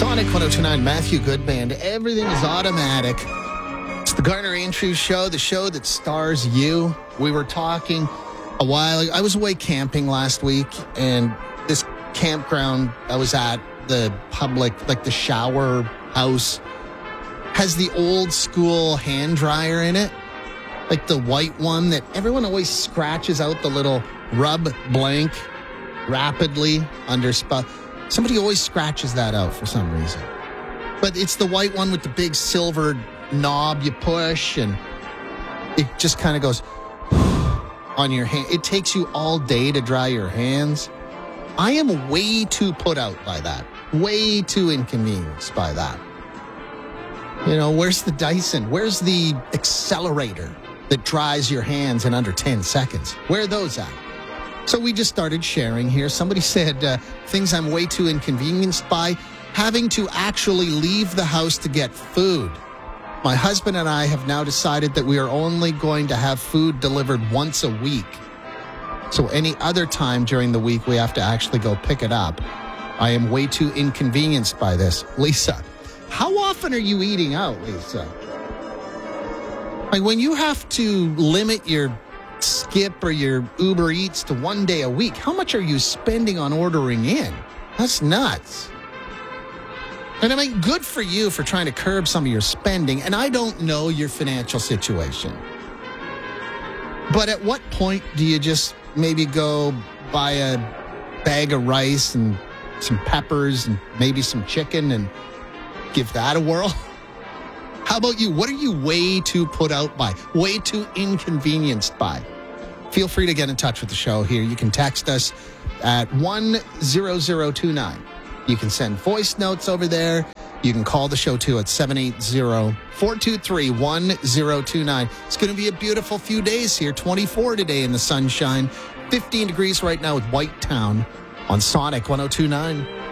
Sonic 102.9, Matthew Goodband. Everything is automatic. It's the Garner Andrews Show, the show that stars you. We were talking a while ago. I was away camping last week, and this campground I was at, the public, like the shower house, has the old school hand dryer in it. Like the white one that everyone always scratches out the little rub blank rapidly under spot. Somebody always scratches that out for some reason. But it's the white one with the big silver knob you push, and it just kind of goes on your hand. It takes you all day to dry your hands. I am way too put out by that. Way too inconvenienced by that. You know, where's the Dyson? Where's the accelerator that dries your hands in under 10 seconds? Where are those at? So we just started sharing here. Somebody said things I'm way too inconvenienced by, having to actually leave the house to get food. My husband and I have now decided that we are only going to have food delivered once a week. So any other time during the week, we have to actually go pick it up. I am way too inconvenienced by this. Lisa, how often are you eating out, Lisa? Like when you have to limit your Skip or your Uber Eats to one day a week, how much are you spending on ordering in? That's nuts. And I mean, good for you for trying to curb some of your spending. And I don't know your financial situation. But at what point do you just maybe go buy a bag of rice and some peppers and maybe some chicken and give that a whirl? How about you? What are you way too put out by? Way too inconvenienced by? Feel free to get in touch with the show here. You can text us at 10029. You can send voice notes over there. You can call the show too at 780-423-1029. It's going to be a beautiful few days here. 24 today in the sunshine. 15 degrees right now with White Town on Sonic 102.9.